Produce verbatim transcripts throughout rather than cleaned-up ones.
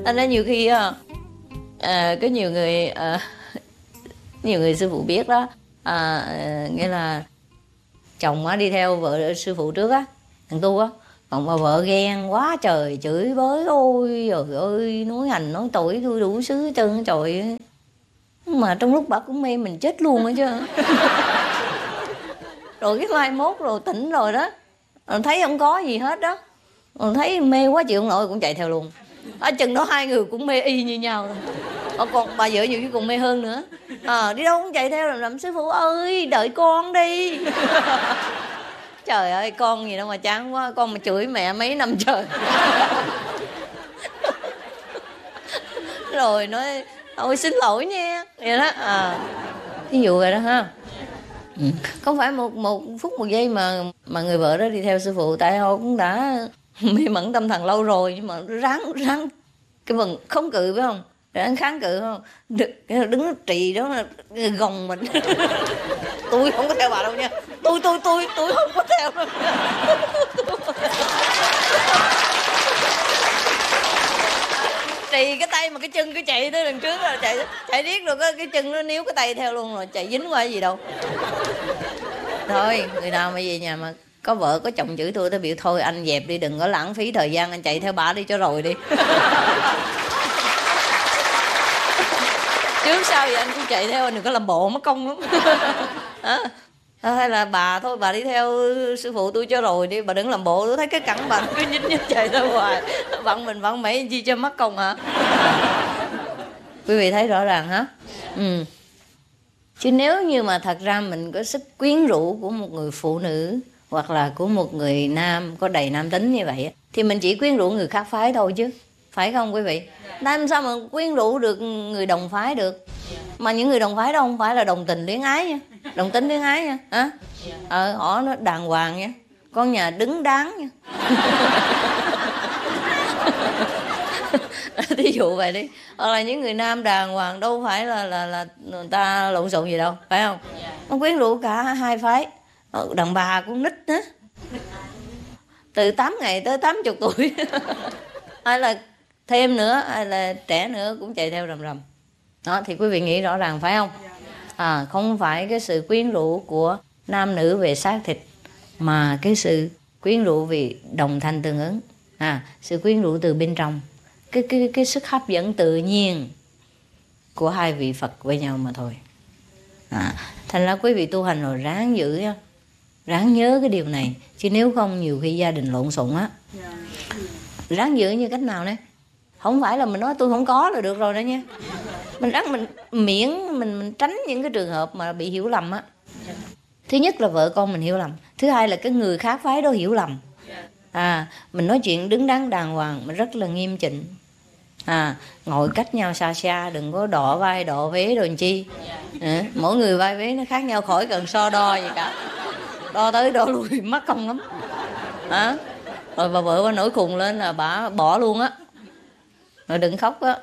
Thành ra nhiều khi à, à, có nhiều người à, nhiều người sư phụ biết đó, à, à, nghĩa là chồng á đi theo vợ sư phụ trước á, thằng tu á, còn bà vợ ghen quá trời, chửi bới, ôi trời ơi, nói hành nói tội tôi đủ xứ hết trơn trời. Mà trong lúc bà cũng mê mình chết luôn á chứ. Rồi cái mai mốt rồi tỉnh rồi đó, rồi thấy không có gì hết đó, rồi thấy mê quá chịu không nổi cũng chạy theo luôn. Ở chừng đó hai người cũng mê y như nhau. Ờ, còn bà vợ nhiều khi còn mê hơn nữa. À, đi đâu cũng chạy theo làm, làm sư phụ ơi đợi con đi. Trời ơi, con gì đâu mà chán quá, con mà chửi mẹ mấy năm trời. Rồi nói ôi xin lỗi nha vậy đó. À, ví dụ vậy đó ha. Ừ. Không phải một một phút một giây mà mà người vợ đó đi theo sư phụ, tại họ cũng đã mê mẩn tâm thần lâu rồi, nhưng mà ráng ráng cái vần không cự phải không, ráng kháng cự không, đứng, đứng trì đó gồng mình. Tôi không có theo bà đâu nha, tôi tôi tôi tôi không có theo đâu. Trì cái tay mà cái chân cứ chạy tới đằng trước rồi chạy chạy riết rồi cái, cái chân nó níu cái tay theo luôn, rồi chạy dính qua gì đâu. Thôi người nào mà về nhà mà có vợ có chồng chửi tôi, tôi biểu thôi anh dẹp đi, đừng có lãng phí thời gian, anh chạy theo bà đi cho rồi đi. Trước sau gì anh cũng chạy theo, anh đừng có làm bộ mất công lắm. À, hay là bà thôi bà đi theo sư phụ tôi cho rồi đi, bà đừng làm bộ, tôi thấy cái cẳng bà cứ nhích nhích chạy theo hoài, vặn mình vặn mấy chi cho mất công hả. Quý vị thấy rõ ràng hả? Ừ. Chứ nếu như mà thật ra mình có sức quyến rũ của một người phụ nữ hoặc là của một người nam có đầy nam tính như vậy thì mình chỉ quyến rũ người khác phái thôi chứ, phải không quý vị? Làm sao mà quyến rũ được người đồng phái được? Mà những người đồng phái đó không phải là đồng tình luyến ái nha, đồng tính luyến ái nha, hả? Ờ, họ nó đàng hoàng nha, con nhà đứng đắn nha. Thí dụ vậy đi, hoặc là những người nam đàng hoàng đâu phải là là là người ta lộn xộn gì đâu, phải không? Nó quyến rũ cả hai phái. Đàn bà cũng nít nữa, từ tám ngày tới tám mươi tuổi. Hay là thêm nữa, hay là trẻ nữa cũng chạy theo rầm rầm. Đó thì quý vị nghĩ rõ ràng phải không? À, không phải cái sự quyến rũ của nam nữ về xác thịt, mà cái sự quyến rũ vì đồng thanh tương ứng. À, sự quyến rũ từ bên trong, cái cái cái sức hấp dẫn tự nhiên của hai vị Phật với nhau mà thôi. À, thành ra quý vị tu hành rồi ráng giữ, ráng nhớ cái điều này, chứ nếu không nhiều khi gia đình lộn xộn á. Ráng giữ như cách nào đấy? Không phải là mình nói tôi không có là được rồi đó nha. Mình ráng mình miễn mình mình tránh những cái trường hợp mà bị hiểu lầm á. Thứ nhất là vợ con mình hiểu lầm, thứ hai là cái người khác phái đó hiểu lầm. À, mình nói chuyện đứng đắn đàng hoàng, mình rất là nghiêm chỉnh. À, ngồi cách nhau xa xa, đừng có đọ vai đọ vế đồ làm chi. À, mỗi người vai vế nó khác nhau, khỏi cần so đo gì cả, đo tới đo lui mất công lắm. À, rồi bà vợ bà nổi khùng lên là bà bỏ luôn á. Rồi đừng khóc á,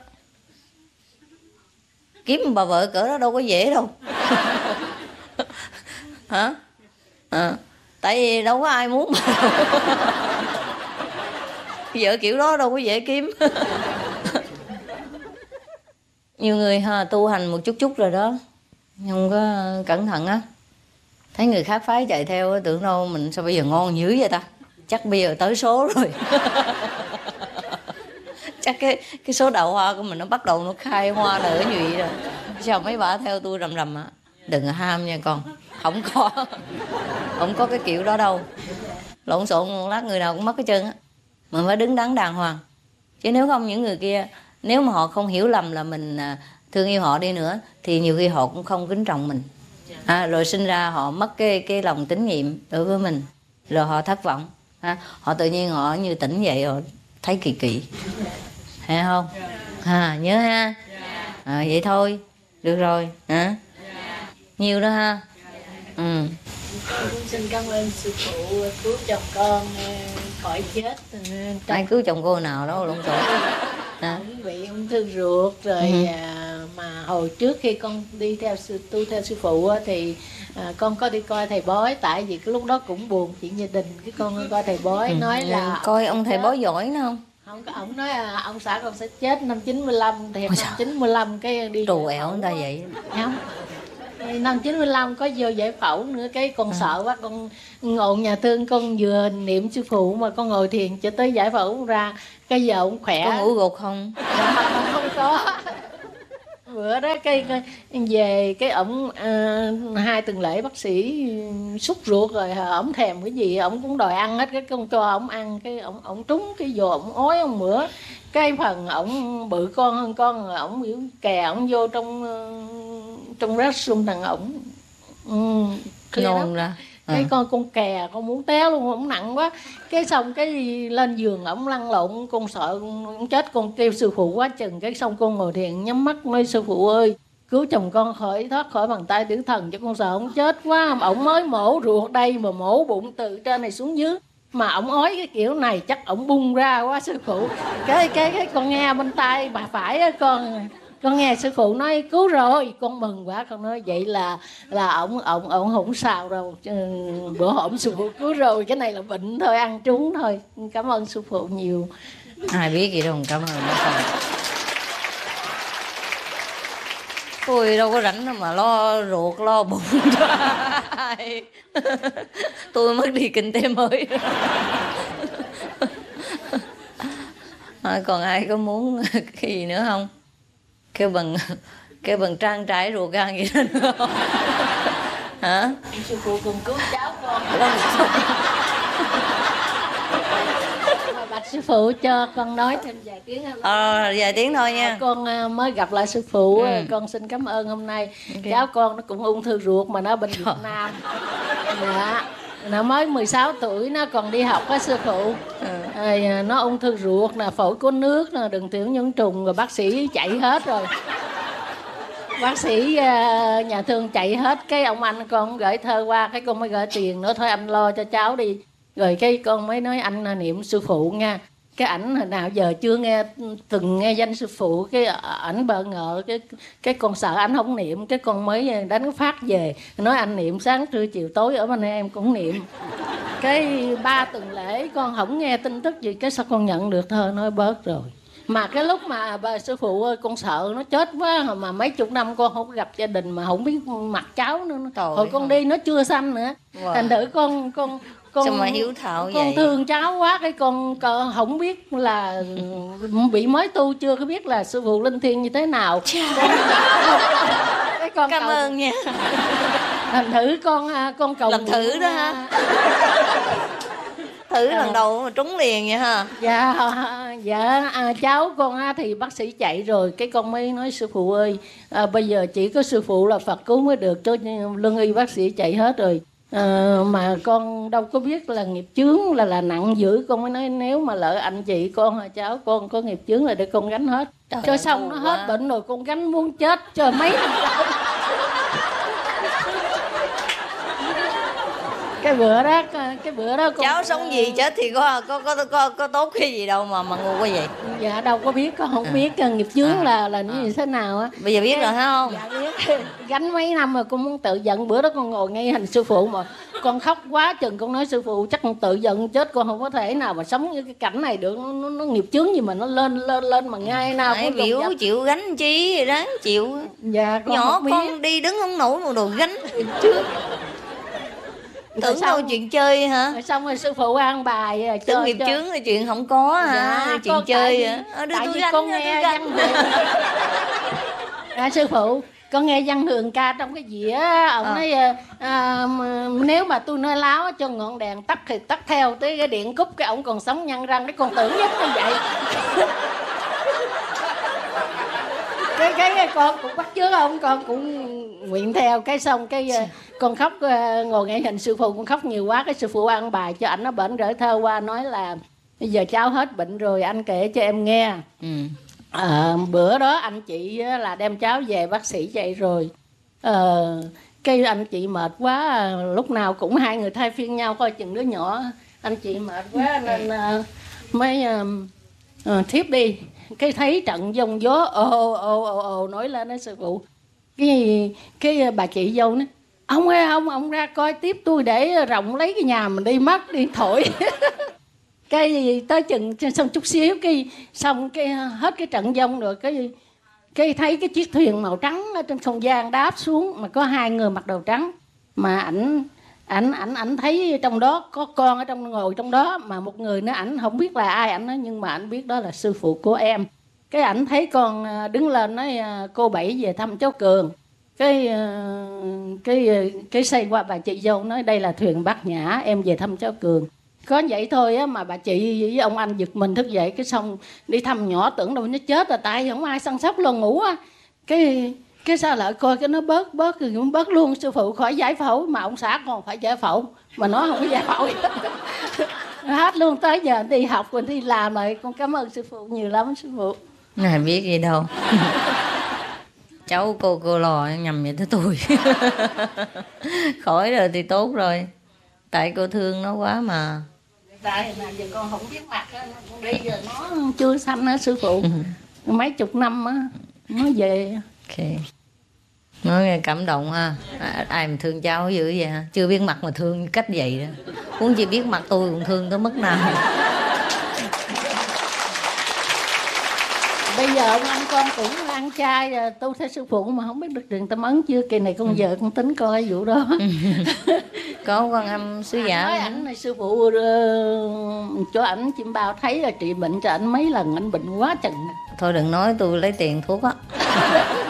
kiếm bà vợ cỡ đó đâu có dễ đâu. Hả? À, tại vì đâu có ai muốn mà. Vợ kiểu đó đâu có dễ kiếm. Nhiều người ha, tu hành một chút chút rồi đó, không có cẩn thận á, thấy người khác phái chạy theo, tưởng đâu mình sao bây giờ ngon dữ vậy ta, chắc bây giờ tới số rồi. Chắc cái cái số đào hoa của mình nó bắt đầu nó khai hoa nở nhụy rồi. Sao mấy bà theo tôi rầm rầm á? Đừng ham nha con, không có, không có cái kiểu đó đâu. Lộn xộn một lát người nào cũng mất cái chân á. Mình phải đứng đắn đàng hoàng, chứ nếu không những người kia, nếu mà họ không hiểu lầm là mình thương yêu họ đi nữa, thì nhiều khi họ cũng không kính trọng mình. À, rồi sinh ra họ mất cái cái lòng tín nhiệm đối với mình, rồi họ thất vọng. À, họ tự nhiên họ như tỉnh dậy, họ thấy kỳ kỳ, hay không? À, nhớ ha. À, vậy thôi, được rồi. À, nhiều đó ha. Ừ. Con cũng xin cảm ơn sư phụ cứu chồng con khỏi chết. Ai cứu chồng cô nào đâu lộn xộn. À. Ông bị ung thư ruột rồi. Ừ. À, mà hồi trước khi con đi theo sư tu theo sư phụ thì à, con có đi coi thầy bói, tại vì cái lúc đó cũng buồn chuyện gia đình, cái con coi thầy bói. Ừ. Nói là coi ông thầy bói giỏi nữa không? Không, ổng nói à, ông xã con sẽ chết năm chín mươi lăm, thì năm chín mươi lăm cái đi trù ẻo người ta vậy. Không, năm chín mươi lăm có vô giải phẫu nữa, cái con à. sợ quá, con ngồi nhà thương, con vừa niệm sư phụ mà con ngồi thiền cho tới giải phẫu ra, cái giờ ông khỏe. Có ngủ gục không? Dạ, không có. Bữa đó cái, cái về cái ổng uh, hai tuần lễ bác sĩ sút ruột rồi, ổng thèm cái gì ổng cũng đòi ăn hết, cái con cho ổng ăn, cái ổng ổng trúng cái vô ổng ói ổng mửa, cái phần ổng bự con hơn con rồi ổng biểu kè ổng vô trong uh, trong rác xung thằng ổng um, nôn ra. Cái à. con con kè con muốn té luôn, ổng nặng quá, cái xong cái lên giường ổng lăn lộn, con sợ con chết, con kêu sư phụ quá chừng, cái xong con ngồi thiền nhắm mắt nói sư phụ ơi cứu chồng con khỏi thoát khỏi bàn tay tử thần, cho con sợ ổng chết quá, ổng mới mổ ruột đây mà mổ bụng từ trên này xuống dưới mà ổng ói cái kiểu này chắc ổng bung ra quá sư phụ. Cái cái cái con nghe bên tay bà phải á, con con nghe sư phụ nói cứu rồi, con mừng quá, con nói vậy là là ổng ổng ổng không sao đâu, bữa hổm sư phụ cứu rồi, cái này là bệnh thôi, ăn trúng thôi. Cảm ơn sư phụ nhiều. Ai biết gì đâu, cảm ơn nó không. Tôi đâu có rảnh đâu mà lo ruột lo bụng cho ai. Tôi mất đi kinh tế mới. À, còn ai có muốn cái gì nữa không? Kêu bằng kêu bằng trang trải ruột gan gì đó nữa không? Hả? Sư phụ cùng cứu cháu con. Bạch sư phụ cho con nói thêm vài tiếng. Ờ, à, vài tiếng thôi nha. À, con mới gặp lại sư phụ, ừ. Con xin cảm ơn hôm nay. Okay. Cháu con nó cũng ung thư ruột mà nó bên Việt Nam. Dạ. Nó mới mười sáu tuổi, nó còn đi học á sư phụ. Ừ. À, nó ung thư ruột nè, phổi có nước nè, đường tiểu nhiễm trùng, rồi bác sĩ chạy hết rồi. Bác sĩ uh, nhà thương chạy hết, cái ông anh con gửi thơ qua, cái con mới gửi tiền nữa, thôi anh lo cho cháu đi. Rồi cái con mới nói anh niệm sư phụ nha. Cái ảnh hồi nào giờ chưa nghe từng nghe danh sư phụ, cái ảnh bỡ ngỡ, cái cái con sợ ảnh không niệm, cái con mới đánh phát về nói anh niệm sáng trưa chiều tối ở bên em cũng niệm. Cái ba tuần lễ con không nghe tin tức gì, cái sao con nhận được thơ nói bớt rồi. Mà cái lúc mà bà sư phụ ơi, con sợ nó chết quá, mà mấy chục năm con không gặp gia đình mà không biết mặt cháu nữa. Trời hồi con hả? Đi nó chưa xanh nữa. Wow. Thành thử con con con sao mà hiếu thảo con vậy? thương cháu quá, cái con, con không biết là bị mới tu chưa có biết là sư phụ linh thiêng như thế nào. Cái con cảm cầu... ơn nha. Thành thử con con cầu làm thử đó ha. Thử à. Lần đầu mà trúng liền vậy ha. Dạ dạ à, cháu con thì bác sĩ chạy rồi, cái con mới nói sư phụ ơi, à, bây giờ chỉ có sư phụ là Phật cứu mới được, chứ lương y bác sĩ chạy hết rồi. À, mà con đâu có biết là nghiệp chướng là là nặng dữ, con mới nói nếu mà lỡ anh chị con hay cháu con có nghiệp chướng là để con gánh hết. Trời cho xong nó hết quá. Bệnh rồi con gánh muốn chết cho mấy năm sau. Cái bữa đó cái bữa đó con... cháu sống gì chết thì có có có có, có tốt cái gì đâu mà mà ngu quá vậy. Dạ đâu có biết, con không à. Biết nghiệp chướng à. là là như à. Thế nào á. Bây giờ biết cái... rồi hả không? Dạ biết. Gánh mấy năm rồi con muốn tự giận, bữa đó con ngồi ngay hành sư phụ mà con khóc quá chừng, con nói sư phụ chắc con tự giận chết, con không có thể nào mà sống như cái cảnh này được, nó, nó, nó nghiệp chướng gì mà nó lên lên lên mà ngay nào cũng biểu chịu gánh chi đáng chịu. Dạ con nhỏ con đi đứng không nổi một đồ gánh nghiệp chướng. Tưởng đâu chuyện chơi hả? Rồi xong rồi sư phụ ăn bài tưởng nghiệp chướng là chuyện không có hả? Dạ, chuyện chơi hả? Tại vì, tại vì con nghe văn hường. À, sư phụ con nghe văn hường ca trong cái dĩa ông à. Nói à, nếu mà tôi nói láo cho ngọn đèn tắt thì tắt theo, tới cái điện cúp cái ổng còn sống nhăn răng, cái con tưởng nhất như vậy. cái, cái cái con cũng bắt chước không, con cũng nguyện theo, cái xong cái con khóc, ngồi ngay hình sư phụ con khóc nhiều quá, cái sư phụ ăn bài cho ảnh, nó bệnh gửi thơ qua nói là bây giờ cháu hết bệnh rồi anh kể cho em nghe. Ừ. À, bữa đó anh chị là đem cháu về, bác sĩ chạy rồi. À, cái anh chị mệt quá, lúc nào cũng hai người thay phiên nhau coi chừng đứa nhỏ. Anh chị mệt quá nên uh, mới uh, uh, thiếp đi. Cái thấy trận giông gió ồ ồ ồ ồ nói lên đó sư phụ. Cái cái bà chị dâu nói ông ơi ông ông ra coi tiếp tôi để rộng lấy cái nhà mình đi mất đi thổi. cái gì tới chừng xong chút xíu cái xong cái hết cái trận dông rồi cái cái thấy cái chiếc thuyền màu trắng ở trên không gian đáp xuống mà có hai người mặc đồ trắng, mà ảnh ảnh ảnh ảnh thấy trong đó có con ở trong ngồi trong đó, mà một người nữa ảnh không biết là ai ảnh nói, nhưng mà ảnh biết đó là sư phụ của em. Cái ảnh thấy con đứng lên nói cô Bảy về thăm cháu Cường. Cái cái cái xây qua bà chị dâu nói đây là thuyền Bát Nhã, em về thăm cháu Cường. Có vậy thôi á mà bà chị với ông anh giật mình thức dậy, cái xong đi thăm nhỏ tưởng đâu nó chết rồi, tại không ai săn sóc luôn ngủ á. Cái cái sao lại coi cái nó bớt bớt rồi cũng bớt luôn, sư phụ khỏi giải phẫu mà ông xã còn phải giải phẫu mà nó không có giải phẫu hết luôn. Tới giờ đi học rồi đi làm rồi, con cảm ơn sư phụ nhiều lắm sư phụ. Này biết gì đâu. Cháu cô cô lò nhầm vậy tới tôi. Khỏi rồi thì tốt rồi, tại cô thương nó quá mà. Tại là giờ con không biết mặt á, con đi giờ nó chưa sanh á sư phụ. Mấy chục năm á nó về. Ok, nói nghe cảm động ha. À, ai mà thương cháu dữ vậy ha, chưa biết mặt mà thương cách vậy đó. Muốn chỉ biết mặt tôi cũng thương tới mức nào. Bây giờ ông anh con cũng ăn chay tu theo sư phụ mà không biết được truyền tâm ấn chưa. Kỳ này con ừ. vợ con tính coi cái vụ đó. Có quan âm sứ giả nói ảnh này sư phụ uh, cho ảnh chim bao thấy là trị bệnh cho ảnh mấy lần ảnh bệnh quá chừng. Thôi đừng nói tôi lấy tiền thuốc á.